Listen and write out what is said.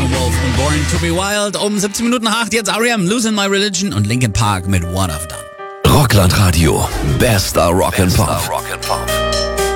Wolf und Born to be Wild. Um 17 Minuten nach 8 jetzt R.E.M. Losing My Religion und Linkin Park mit What I've Done. Rockland Radio. Bester Rock and Pop.